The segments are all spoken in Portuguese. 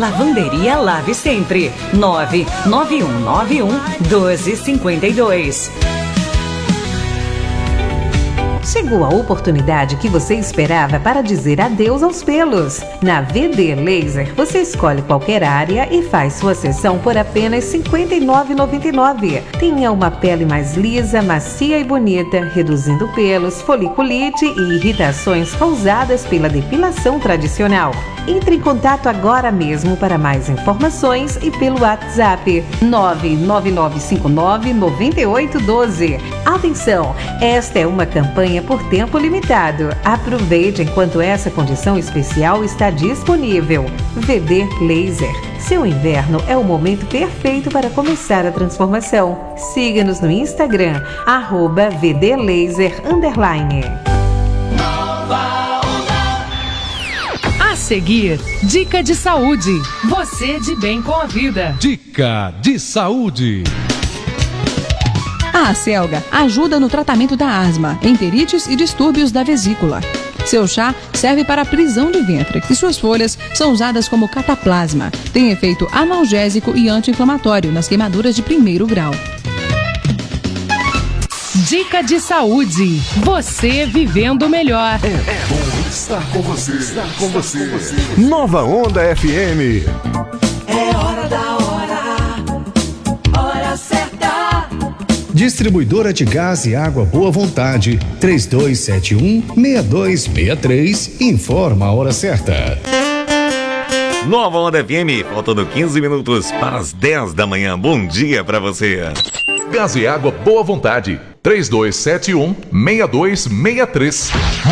Lavanderia Lave Sempre, 99191-1252. Chegou a oportunidade que você esperava para dizer adeus aos pelos. Na VD Laser, você escolhe qualquer área e faz sua sessão por apenas R$ 59,99. Tenha uma pele mais lisa, macia e bonita, reduzindo pelos, foliculite e irritações causadas pela depilação tradicional. Entre em contato agora mesmo para mais informações e pelo WhatsApp 99959-9812. Atenção, esta é uma campanha por tempo limitado. Aproveite enquanto essa condição especial está disponível. VD Laser. Seu inverno é o momento perfeito para começar a transformação. Siga-nos no Instagram, @VDLaser_. A seguir, dica de saúde. Você de bem com a vida. Dica de saúde. A acelga ajuda no tratamento da asma, enterites e distúrbios da vesícula. Seu chá serve para prisão de ventre e suas folhas são usadas como cataplasma. Tem efeito analgésico e anti-inflamatório nas queimaduras de 1º grau. Dica de saúde. Você vivendo melhor. É bom estar com você. Estar com você. Nova Onda FM. É hora da hora certa. Distribuidora de Gás e Água Boa Vontade, 3271-6263, informa a hora certa. Nova Onda FM, faltando 15 minutos para as 10 da manhã. Bom dia para você. Gás e Água Boa Vontade, 3271-6263.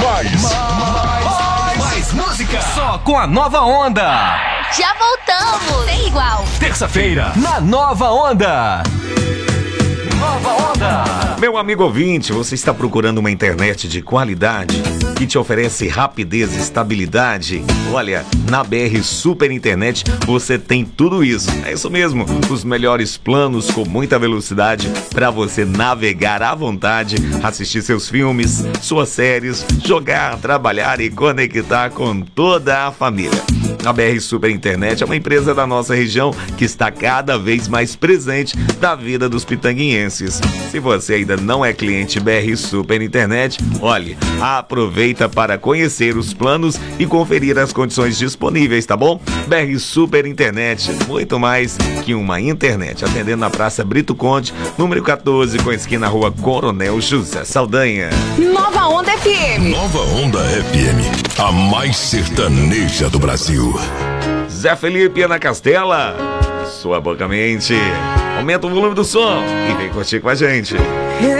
Mais música. Só com a Nova Onda. Já voltamos. Sem igual. Terça-feira, na Nova Onda. Nova Onda. Meu amigo ouvinte, você está procurando uma internet de qualidade que te oferece rapidez e estabilidade? Olha, na BR Super Internet você tem tudo isso. É isso mesmo, os melhores planos com muita velocidade para você navegar à vontade, assistir seus filmes, suas séries, jogar, trabalhar e conectar com toda a família. A BR Super Internet é uma empresa da nossa região que está cada vez mais presente na vida dos pitanguienses. Se você ainda não é cliente BR Super Internet, olhe, aproveita para conhecer os planos e conferir as condições disponíveis, tá bom? BR Super Internet, muito mais que uma internet. Atendendo na Praça Brito Conde, número 14, com esquina Rua Coronel José Saldanha. Nova Onda FM. Nova Onda FM, a mais sertaneja do Brasil. Zé Felipe na Castela, sua boca mente. Aumenta o volume do som e vem curtir com a gente.